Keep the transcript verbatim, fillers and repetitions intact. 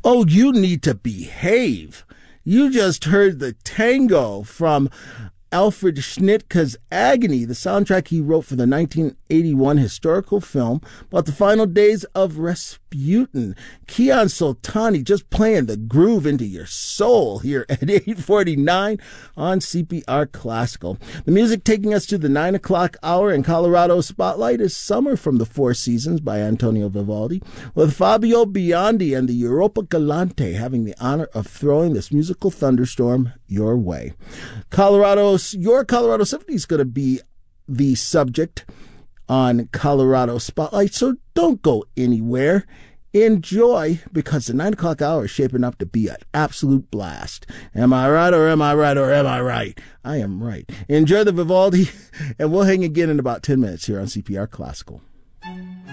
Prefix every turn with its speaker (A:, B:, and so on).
A: Oh, you need to behave. You just heard the tango from Alfred Schnitke's Agony, the soundtrack he wrote for the nineteen eighty-one historical film about the final days of Rasputin. Kiyan Soltani just playing the groove into your soul here at eight forty-nine on C P R Classical. The music taking us to the nine o'clock hour in Colorado Spotlight is Summer from the Four Seasons by Antonio Vivaldi, with Fabio Biondi and the Europa Galante having the honor of throwing this musical thunderstorm your way. Colorado, your Colorado Symphony is going to be the subject on Colorado Spotlight, so don't go anywhere. Enjoy, because the nine o'clock hour is shaping up to be an absolute blast. Am I right or am I right or am I right? I am right. Enjoy the Vivaldi, and we'll hang again in about ten minutes here on C P R Classical.